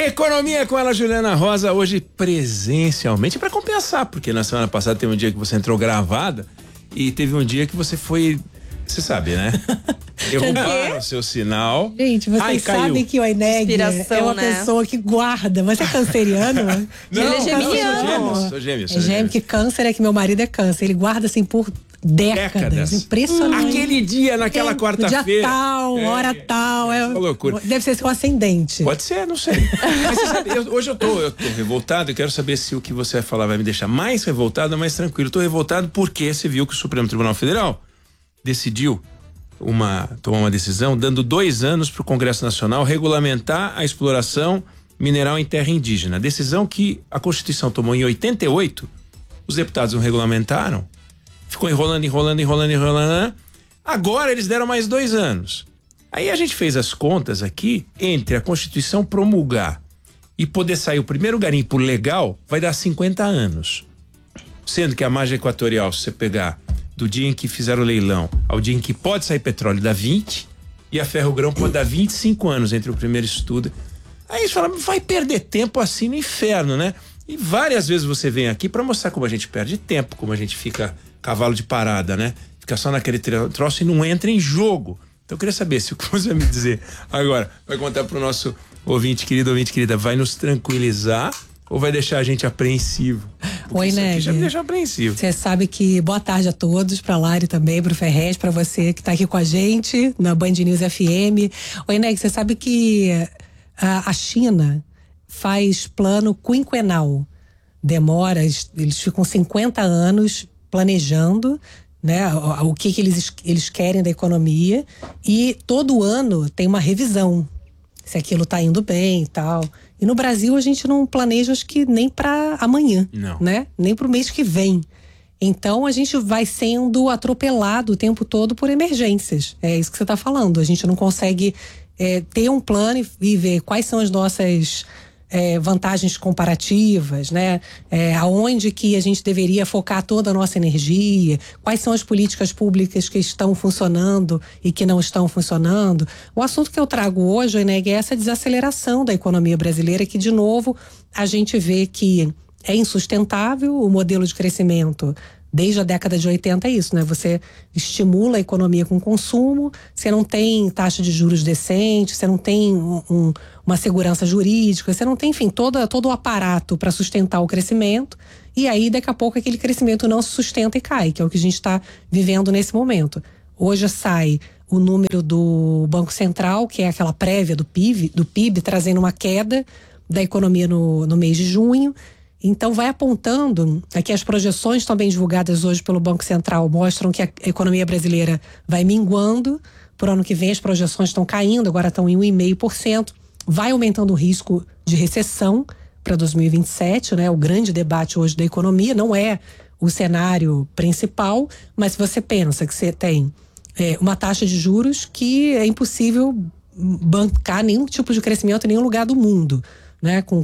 Economia com ela, Juliana Rosa, hoje presencialmente, para compensar, porque na semana passada teve um dia que você entrou gravada e teve um dia que você foi, você sabe, né? Derrubaram o seu sinal. Gente, vocês sabem que o Eneg é uma pessoa que guarda. Você é canceriano? Não, ele é geminiano. Sou gêmeo. É gêmeo, que câncer é que meu marido é câncer. Ele guarda assim por décadas. Impressionante. Aquele dia, naquela quarta-feira. Dia tal, hora tal. É loucura. Deve ser seu ascendente. Pode ser, não sei. Mas você sabe, hoje eu tô revoltado e quero saber se o que você vai falar vai me deixar mais revoltado ou mais tranquilo. Eu tô revoltado porque você viu que o Supremo Tribunal Federal decidiu tomar uma decisão dando 2 anos para o Congresso Nacional regulamentar a exploração mineral em terra indígena. Decisão que a Constituição tomou em 88, os deputados não regulamentaram, ficou enrolando. Agora eles deram mais 2 anos. Aí a gente fez as contas aqui, entre a Constituição promulgar e poder sair o primeiro garimpo legal, vai dar 50 anos. Sendo que a margem equatorial, se você pegar do dia em que fizeram o leilão ao dia em que pode sair petróleo, dá 20, e a Ferrogrão pode dar 25 anos entre o primeiro estudo. Aí eles falam, vai perder tempo assim no inferno, né? E várias vezes você vem aqui para mostrar como a gente perde tempo, como a gente fica cavalo de parada, né? Fica só naquele troço e não entra em jogo. Então eu queria saber se o que você vai me dizer agora vai contar pro nosso ouvinte querida, vai nos tranquilizar ou vai deixar a gente apreensivo? Oi, Neg. Já me deixou apreensivo. Você sabe que boa tarde a todos, pra Lari também, pro Ferrez, pra você que tá aqui com a gente na Band News FM. Oi, Neg, você sabe que a China faz plano quinquenal. Demora, eles ficam 50 anos planejando, né, o que eles querem da economia, e todo ano tem uma revisão, se aquilo tá indo bem e tal. E no Brasil a gente não planeja, acho que nem para amanhã, não, né? Nem para o mês que vem. Então a gente vai sendo atropelado o tempo todo por emergências. É isso que você está falando. A gente não consegue ter um plano e ver quais são as nossas vantagens comparativas, né? Aonde que a gente deveria focar toda a nossa energia, quais são as políticas públicas que estão funcionando e que não estão funcionando. O assunto que eu trago hoje, né, é essa desaceleração da economia brasileira, que de novo a gente vê que é insustentável o modelo de crescimento. Desde a década de 80 é isso, né? Você estimula a economia com consumo, você não tem taxa de juros decente, você não tem uma segurança jurídica, você não tem, enfim, todo o aparato para sustentar o crescimento. E aí, daqui a pouco, aquele crescimento não se sustenta e cai, que é o que a gente está vivendo nesse momento. Hoje sai o número do Banco Central, que é aquela prévia do PIB, trazendo uma queda da economia no mês de junho. Então vai apontando, aqui as projeções também divulgadas hoje pelo Banco Central mostram que a economia brasileira vai minguando. Por ano que vem as projeções estão caindo, agora estão em 1,5%. Vai aumentando o risco de recessão para 2027, né? O grande debate hoje da economia não é o cenário principal, mas se você pensa que você tem uma taxa de juros que é impossível bancar nenhum tipo de crescimento em nenhum lugar do mundo, né? Com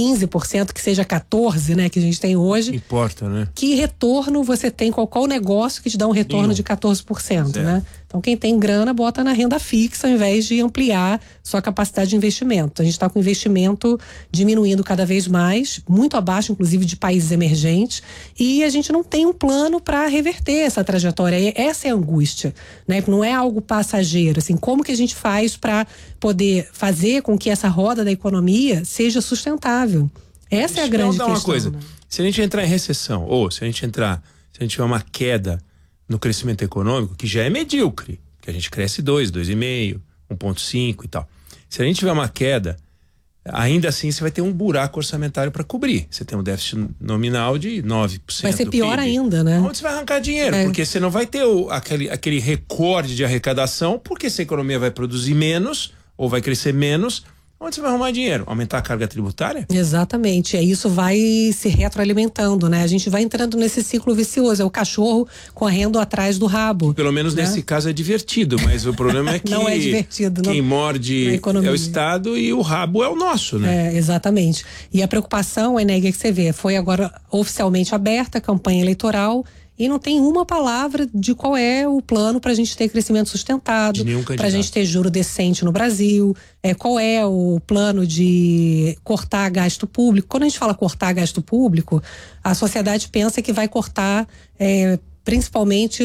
15%, que seja 14%, né, que a gente tem hoje. Importa, né? Que retorno você tem, qual negócio que te dá um retorno de 14%, né? Então quem tem grana bota na renda fixa ao invés de ampliar sua capacidade de investimento. A gente está com investimento diminuindo cada vez mais, muito abaixo inclusive de países emergentes, e a gente não tem um plano para reverter essa trajetória. Essa é a angústia, né? Não é algo passageiro, assim, como que a gente faz para poder fazer com que essa roda da economia seja sustentável? Essa é a grande questão. Uma coisa, né? Se a gente entrar em recessão, ou se a gente tiver uma queda no crescimento econômico, que já é medíocre, que a gente cresce 2, 2,5, 1,5 e tal. Se a gente tiver uma queda, ainda assim você vai ter um buraco orçamentário para cobrir. Você tem um déficit nominal de 9%. Vai ser pior ainda, né? Onde você vai arrancar dinheiro? Porque você não vai ter aquele recorde de arrecadação, porque se a economia vai produzir menos, ou vai crescer menos, onde você vai arrumar dinheiro? Aumentar a carga tributária? Exatamente. Isso vai se retroalimentando, né? A gente vai entrando nesse ciclo vicioso. É o cachorro correndo atrás do rabo. Pelo menos nesse caso é divertido, mas o problema é que não é divertido, quem morde é o Estado e o rabo é o nosso, né? Exatamente. E a preocupação, Eneg, que você vê, foi agora oficialmente aberta a campanha eleitoral e não tem uma palavra de qual é o plano para a gente ter crescimento sustentado, para a gente ter juro decente no Brasil, qual é o plano de cortar gasto público. Quando a gente fala cortar gasto público, a sociedade pensa que vai cortar principalmente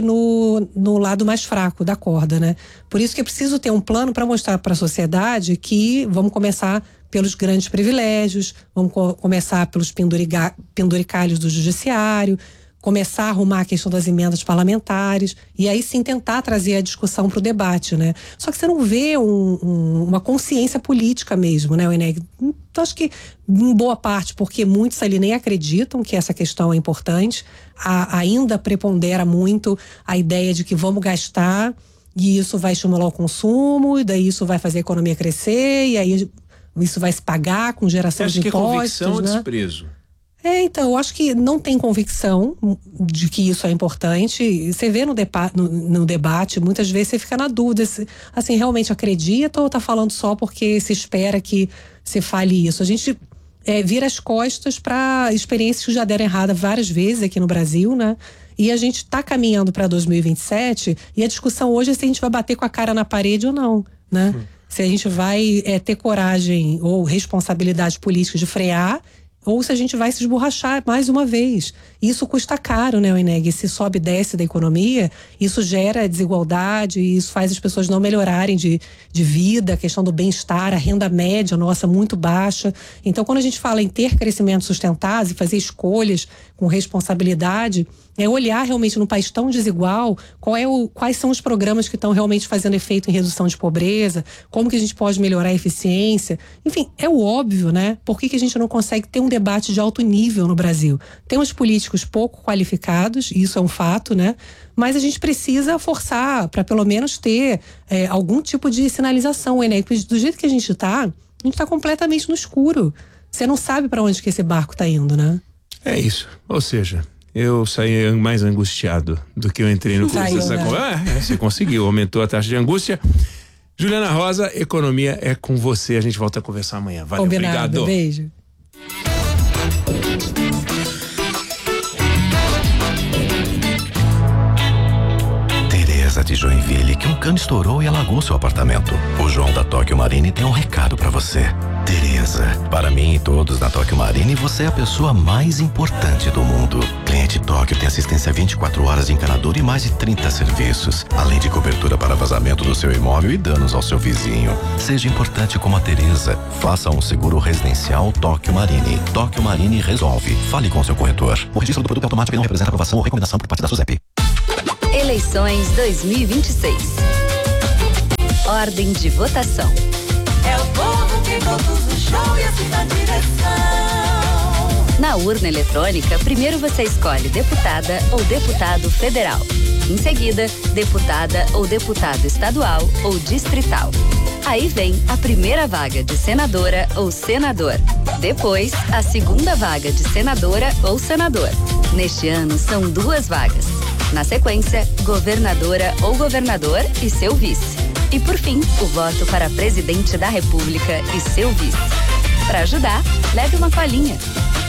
no lado mais fraco da corda, né? Por isso que é preciso ter um plano para mostrar para a sociedade que vamos começar pelos grandes privilégios, vamos começar pelos penduricalhos do judiciário, começar a arrumar a questão das emendas parlamentares e aí sim tentar trazer a discussão para o debate, né? Só que você não vê uma consciência política mesmo, né, Eneg? Então, acho que em boa parte porque muitos ali nem acreditam que essa questão é importante, ainda prepondera muito a ideia de que vamos gastar e isso vai estimular o consumo, e daí isso vai fazer a economia crescer, e aí isso vai se pagar com geração de impostos. Acho que é convicção ou desprezo? Então, eu acho que não tem convicção de que isso é importante. Você vê no debate, muitas vezes você fica na dúvida, assim, realmente acredita ou tá falando só porque se espera que se fale isso? A gente vira as costas para experiências que já deram errada várias vezes aqui no Brasil, né? E a gente tá caminhando para 2027 e a discussão hoje é se a gente vai bater com a cara na parede ou não, né? Se a gente vai ter coragem ou responsabilidade política de frear, ou se a gente vai se esborrachar mais uma vez. Isso custa caro, né, Eneg? Se sobe e desce da economia, isso gera desigualdade, isso faz as pessoas não melhorarem de vida, a questão do bem-estar, a renda média nossa muito baixa. Então, quando a gente fala em ter crescimento sustentável e fazer escolhas com responsabilidade, é olhar realmente num país tão desigual, quais são os programas que estão realmente fazendo efeito em redução de pobreza, como que a gente pode melhorar a eficiência. Enfim, é o óbvio, né? Por que a gente não consegue ter um debate de alto nível no Brasil? Temos políticos pouco qualificados, isso é um fato, né? Mas a gente precisa forçar para pelo menos ter algum tipo de sinalização, né? Do jeito que a gente tá completamente no escuro. Você não sabe para onde que esse barco tá indo, né? É isso. Ou seja, eu saí mais angustiado do que eu entrei no curso dessa conversa. Você conseguiu, aumentou a taxa de angústia. Juliana Rosa, economia é com você. A gente volta a conversar amanhã. Valeu, combinado, obrigado. Beijo. Tereza de Joinville, que um cano estourou e alagou seu apartamento. O João da Tóquio Marine tem um recado pra você. Tereza, para mim e todos na Tóquio Marine, você é a pessoa mais importante do mundo. Cliente Tóquio tem assistência 24 horas de encanador e mais de 30 serviços, além de cobertura para vazamento do seu imóvel e danos ao seu vizinho. Seja importante como a Tereza. Faça um seguro residencial Tóquio Marine. Tóquio Marine resolve. Fale com seu corretor. O registro do produto é automático e não representa aprovação ou recomendação por parte da SUSEP. Eleições 2026. Ordem de votação. É o povo que conduz o show e assim na direção. Na urna eletrônica, primeiro você escolhe deputada ou deputado federal. Em seguida, deputada ou deputado estadual ou distrital. Aí vem a primeira vaga de senadora ou senador. Depois, a segunda vaga de senadora ou senador. Neste ano, são 2 vagas. Na sequência, governadora ou governador e seu vice. E por fim, o voto para presidente da República e seu vice. Para ajudar, leve uma colinha.